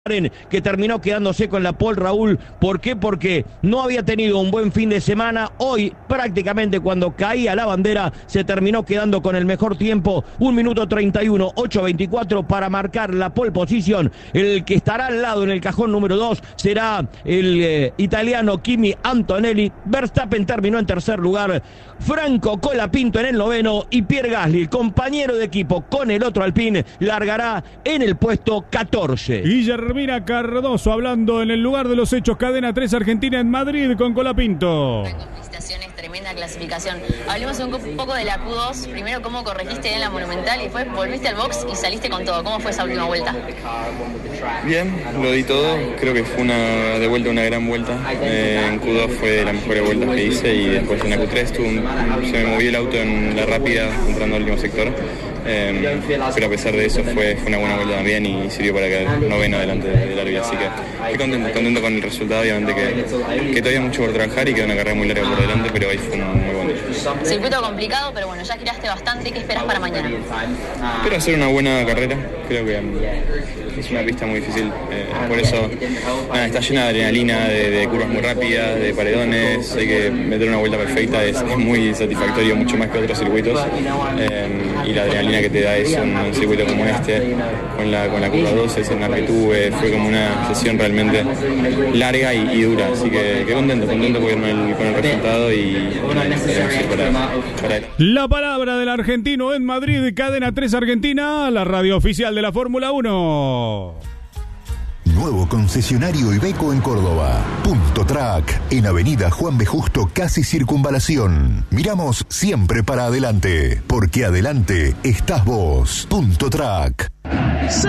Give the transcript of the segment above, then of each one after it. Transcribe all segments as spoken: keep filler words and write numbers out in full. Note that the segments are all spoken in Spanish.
que terminó quedándose con la pole, Raúl. ¿Por qué? Porque no había tenido un buen fin de semana. Hoy, prácticamente cuando caía la bandera, se terminó quedando con el mejor tiempo, un minuto treinta y uno, ocho veinticuatro, para marcar la pole position. El que estará al lado en el cajón número dos será el eh, italiano Kimi Antonelli. Verstappen terminó en tercer lugar, Franco Colapinto en el noveno, y Pierre Gasly, compañero de equipo con el otro Alpine, largará en el puesto catorce. Guillermina Cardoso hablando en el lugar de los hechos. Cadena tres Argentina en Madrid con Colapinto. Felicitaciones, tremenda clasificación. Hablemos un poco de la Q dos. Primero, cómo corregiste en la Monumental y después volviste al box y saliste con todo. ¿Cómo fue esa última vuelta? Bien, lo di todo. Creo que fue una de vuelta una gran vuelta. Eh, en Q dos fue de las mejores vueltas que hice, y después en la Q tres tuve un, se me movió el auto en la rápida entrando al último sector. Eh, pero a pesar de eso fue, fue una buena vuelta también y sirvió para quedar noveno delante del árbitro, así que estoy contento, contento con el resultado. Obviamente que, que todavía hay mucho por trabajar y queda una carrera muy larga por delante, pero hoy fue un muy buen día. Circuito complicado, pero bueno, ya giraste bastante. ¿Qué esperas para mañana? Espero hacer una buena carrera. Creo que es una pista muy difícil, eh, por eso nada, está llena de adrenalina, de, de curvas muy rápidas, de paredones. Hay que meter una vuelta perfecta, es, es muy satisfactorio, mucho más que otros circuitos, eh, y la adrenalina que te da es un, un circuito como este, con la, con la curva doce, en la que tuve, fue como una sesión realmente larga y, y dura, así que, que contento, contento con el, con el resultado, y bueno, para, para él. La palabra del argentino en Madrid, Cadena tres Argentina, la radio oficial de la Fórmula uno. Nuevo concesionario Iveco en Córdoba. Punto Track, en Avenida Juan B. Justo, casi Circunvalación. Miramos siempre para adelante, porque adelante estás vos. Punto Track. ¡Sí!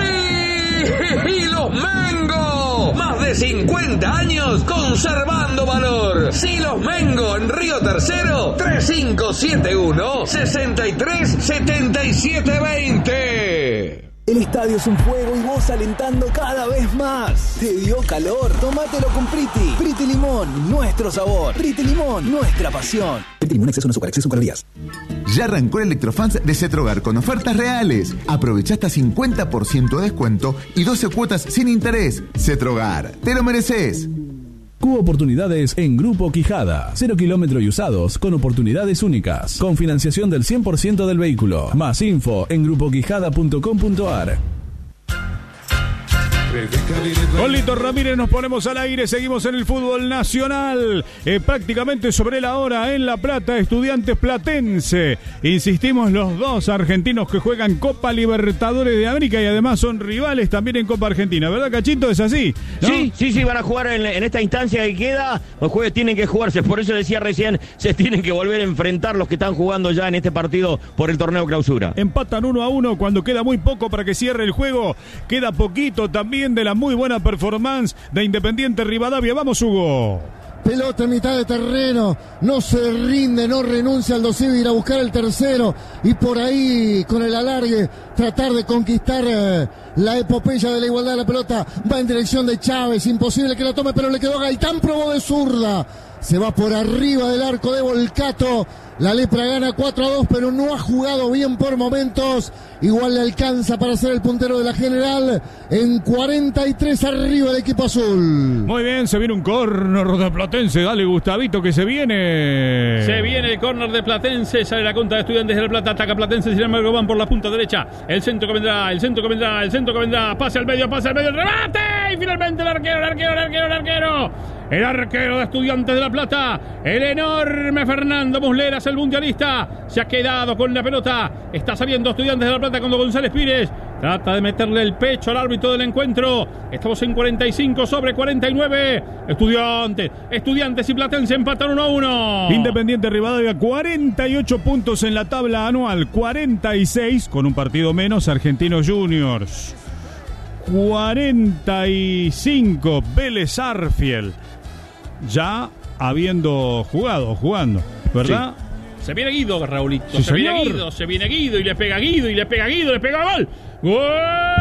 ¡Y los Mengo! Más de cincuenta años conservando valor. Silos Mengo en Río Tercero, tres cinco siete uno, seis tres siete siete dos cero. El estadio es un fuego y vos alentando cada vez más. ¿Te dio calor? Tómatelo con Priti. Priti Limón, nuestro sabor. Priti Limón, nuestra pasión. Priti Limón, exceso en azúcar, exceso en calorías. Ya arrancó el Electrofans de Cetrogar con ofertas reales. Aprovecha hasta cincuenta por ciento de descuento y doce cuotas sin interés. Cetrogar, te lo mereces. Cubo Oportunidades en Grupo Quijada. Cero kilómetro y usados con oportunidades únicas. Con financiación del cien por ciento del vehículo. Más info en grupo quijada punto com punto a r. Con Lito Ramírez nos ponemos al aire, seguimos en el fútbol nacional, eh, prácticamente sobre la hora en La Plata, Estudiantes Platense. Insistimos, los dos argentinos que juegan Copa Libertadores de América y además son rivales también en Copa Argentina, ¿verdad, Cachito? ¿Es así? ¿No? Sí, sí, sí, van a jugar en, en esta instancia que queda. Los jueves tienen que jugarse, por eso decía recién, se tienen que volver a enfrentar los que están jugando ya en este partido por el torneo clausura. Empatan uno a uno cuando queda muy poco para que cierre el juego, queda poquito también de la muy buena performance de Independiente Rivadavia. Vamos, Hugo. Pelota en mitad de terreno, no se rinde, no renuncia al Dosivo, ir a buscar el tercero y por ahí con el alargue tratar de conquistar eh, la epopeya de la igualdad. La pelota va en dirección de Chávez, imposible que la tome, pero le quedó a Gaitán, probó de zurda, se va por arriba del arco de Volcato. La Lepra gana cuatro a dos, pero no ha jugado bien por momentos. Igual le alcanza para ser el puntero de la general. En cuarenta y tres arriba el equipo azul. Muy bien, se viene un córner de Platense. Dale, Gustavito, que se viene. Se viene el córner de Platense. Sale la contra de Estudiantes de La Plata. Ataca Platense, sin embargo van por la punta derecha. El centro que vendrá, el centro que vendrá, el centro que vendrá. Pase al medio, pase al medio, el remate. Y finalmente el arquero, el arquero, el arquero, el arquero. El arquero de Estudiantes de La Plata, el enorme Fernando Musleras, el mundialista, se ha quedado con la pelota. Está saliendo Estudiantes de La Plata cuando González Pires trata de meterle el pecho al árbitro del encuentro. Estamos en cuarenta y cinco sobre cuarenta y nueve. Estudiantes, Estudiantes y Platense empatan uno a uno. Independiente Rivadavia, cuarenta y ocho puntos en la tabla anual, cuarenta y seis con un partido menos Argentinos Juniors. cuarenta y cinco Vélez Arfiel. Ya habiendo jugado, jugando, ¿verdad? Sí. Se viene Guido, Raulito. Sí, se señor. viene Guido, se viene Guido y le pega Guido y le pega Guido, le pega gol. ¡Gol!